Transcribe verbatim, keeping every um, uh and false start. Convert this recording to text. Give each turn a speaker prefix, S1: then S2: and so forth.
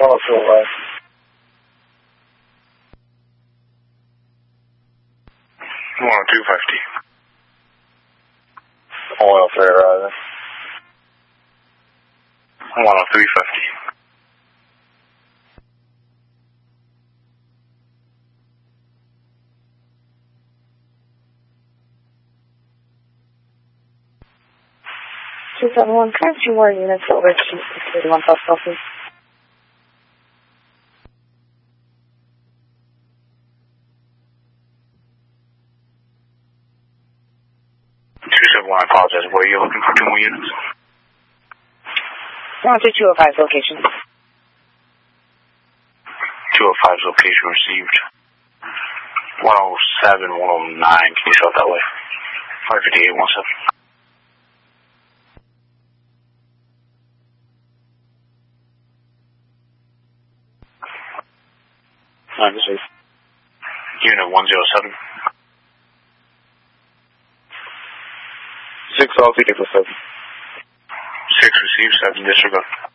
S1: one oh two away.
S2: one oh two fifty.
S1: Oil three rising.
S2: one oh three fifty.
S3: two seven one, can I have two more units over to thirty-one South Celsius?
S2: two seven one, I apologize. Where are you looking for two more units?
S3: one to two oh five location.
S2: two oh five's location received. one oh seven, one oh nine, can you show it that way? five fifty-eight, one seven.
S1: nine to six.
S2: Unit one oh seven.
S1: six all tickets for seven.
S2: six received, seven disregard.